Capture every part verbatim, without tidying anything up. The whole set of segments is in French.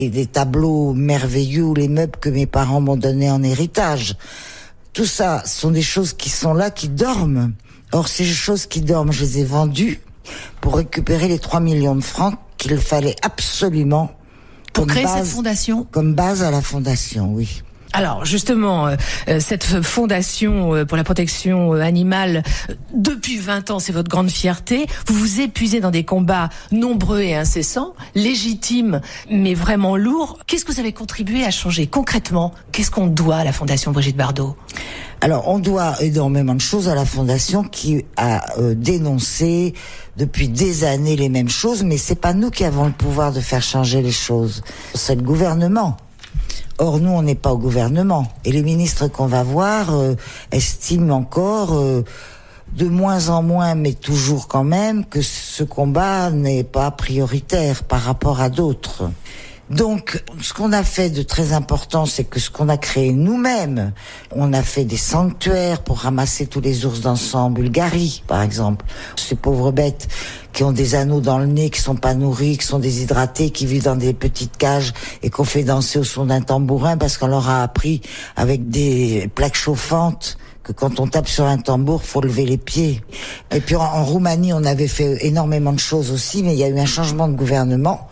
et des tableaux merveilleux ou les meubles que mes parents m'ont donnés en héritage. Tout ça sont des choses qui sont là, qui dorment. Or, ces choses qui dorment, je les ai vendues pour récupérer les trois millions de francs qu'il fallait absolument pour créer base, cette fondation. Comme base à la fondation, oui. Alors justement, euh, cette fondation euh, pour la protection euh, animale, euh, depuis vingt ans, c'est votre grande fierté. Vous vous épuisez dans des combats nombreux et incessants, légitimes, mais vraiment lourds. Qu'est-ce que vous avez contribué à changer concrètement? Qu'est-ce qu'on doit à la Fondation Brigitte Bardot? Alors, on doit énormément de choses à la Fondation qui a euh, dénoncé depuis des années les mêmes choses, mais c'est pas nous qui avons le pouvoir de faire changer les choses. C'est le gouvernement. Or, nous, on n'est pas au gouvernement. Et les ministres qu'on va voir euh, estiment encore, euh, de moins en moins, mais toujours quand même, que ce combat n'est pas prioritaire par rapport à d'autres. Donc, ce qu'on a fait de très important, c'est que ce qu'on a créé nous-mêmes, on a fait des sanctuaires pour ramasser tous les ours dansants en Bulgarie, par exemple. Ces pauvres bêtes qui ont des anneaux dans le nez, qui sont pas nourris, qui sont déshydratés, qui vivent dans des petites cages et qu'on fait danser au son d'un tambourin parce qu'on leur a appris avec des plaques chauffantes que quand on tape sur un tambour, faut lever les pieds. Et puis en, en Roumanie, on avait fait énormément de choses aussi, mais il y a eu un changement de gouvernement.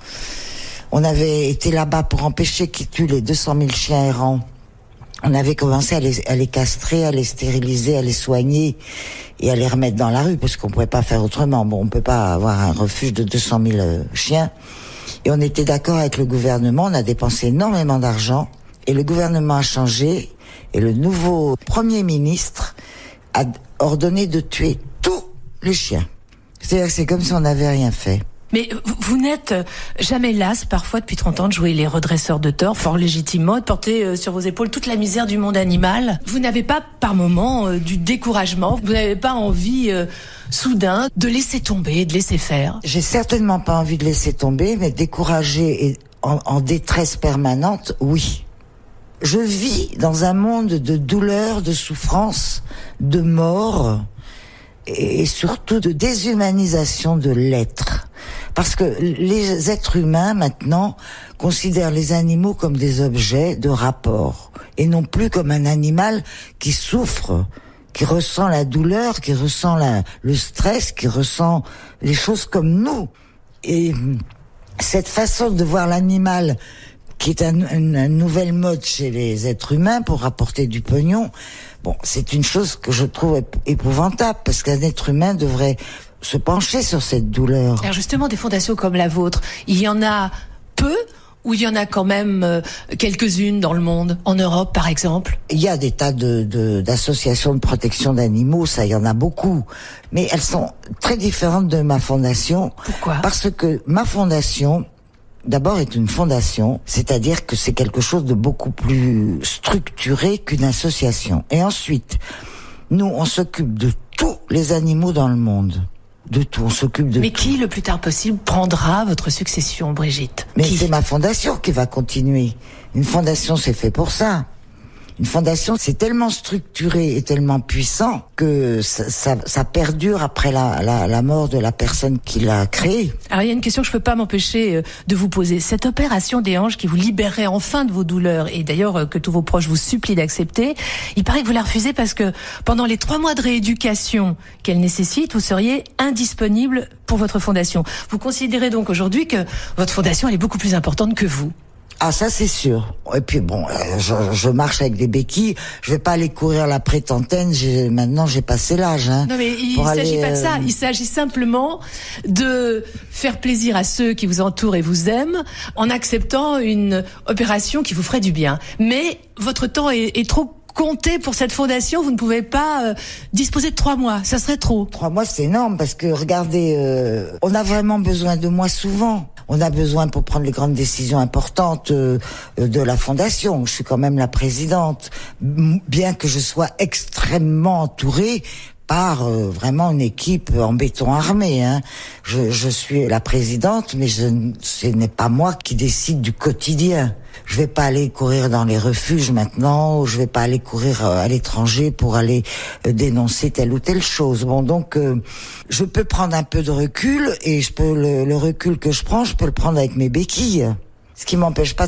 On avait été là-bas pour empêcher qu'ils tuent les deux cent mille chiens errants. On avait commencé à les, à les castrer, à les stériliser, à les soigner et à les remettre dans la rue parce qu'on pouvait pas faire autrement. Bon, on peut pas avoir un refuge de deux cent mille chiens. Et on était d'accord avec le gouvernement, on a dépensé énormément d'argent et le gouvernement a changé et le nouveau Premier ministre a ordonné de tuer tous les chiens. C'est-à-dire que c'est comme si on n'avait rien fait. Mais vous n'êtes jamais las, parfois, depuis trente ans, de jouer les redresseurs de tort, fort légitimement, de porter sur vos épaules toute la misère du monde animal. Vous n'avez pas, par moments, euh, du découragement. Vous n'avez pas envie, euh, soudain, de laisser tomber, de laisser faire. J'ai certainement pas envie de laisser tomber, mais découragée et en, en détresse permanente, oui. Je vis dans un monde de douleur, de souffrance, de mort, et surtout de déshumanisation de l'être. Parce que les êtres humains, maintenant, considèrent les animaux comme des objets de rapport, et non plus comme un animal qui souffre, qui ressent la douleur, qui ressent la, le stress, qui ressent les choses comme nous. Et cette façon de voir l'animal, qui est un, une, une nouvelle mode chez les êtres humains pour rapporter du pognon, bon, c'est une chose que je trouve épouvantable, parce qu'un être humain devrait se pencher sur cette douleur. Alors justement, des fondations comme la vôtre, il y en a peu ou il y en a quand même euh, quelques-unes dans le monde, en Europe par exemple? Il y a des tas de, de, d'associations de protection d'animaux, ça il y en a beaucoup, mais elles sont très différentes de ma fondation. Pourquoi? Parce que ma fondation, d'abord, est une fondation, c'est-à-dire que c'est quelque chose de beaucoup plus structuré qu'une association. Et ensuite, nous, on s'occupe de tous les animaux dans le monde. De tout, on s'occupe de Mais tout. qui, le plus tard possible, prendra votre succession, Brigitte? Mais qui? C'est ma fondation qui va continuer. Une fondation, c'est fait pour ça. Une fondation, c'est tellement structuré et tellement puissant que ça, ça, ça perdure après la, la, la mort de la personne qui l'a créé. Alors il y a une question que je peux pas m'empêcher de vous poser. Cette opération des hanches qui vous libérerait enfin de vos douleurs, et d'ailleurs que tous vos proches vous supplient d'accepter, il paraît que vous la refusez parce que pendant les trois mois de rééducation qu'elle nécessite, vous seriez indisponible pour votre fondation. Vous considérez donc aujourd'hui que votre fondation elle est beaucoup plus importante que vous? Ah, ça c'est sûr. Et puis bon, je, je marche avec des béquilles. Je vais pas aller courir la prétentaine. J'ai, maintenant, j'ai passé l'âge. Hein, non mais il ne s'agit aller, pas de ça. Euh... Il s'agit simplement de faire plaisir à ceux qui vous entourent et vous aiment en acceptant une opération qui vous ferait du bien. Mais votre temps est, est trop compté pour cette fondation. Vous ne pouvez pas euh, disposer de trois mois. Ça serait trop. Trois mois, c'est énorme parce que regardez, euh, on a vraiment besoin de moi souvent. On a besoin pour prendre les grandes décisions importantes euh, de la fondation. Je suis quand même la présidente, bien que je sois extrêmement entourée par euh, vraiment une équipe en béton armé. Hein. Je, je suis la présidente, mais je, ce n'est pas moi qui décide du quotidien. Je vais pas aller courir dans les refuges maintenant, ou je vais pas aller courir à l'étranger pour aller dénoncer telle ou telle chose. Bon, donc euh, je peux prendre un peu de recul, et je peux le, le recul que je prends, je peux le prendre avec mes béquilles. Ce qui m'empêche pas